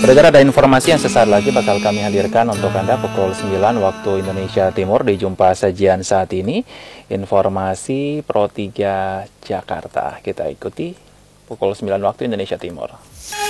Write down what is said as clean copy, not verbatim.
Pendengar, ada informasi yang sesaat lagi bakal kami hadirkan untuk Anda pukul 9 waktu Indonesia Timur di Jumpa Sajian saat ini. Informasi Pro 3 Jakarta. Kita ikuti pukul 9 waktu Indonesia Timur.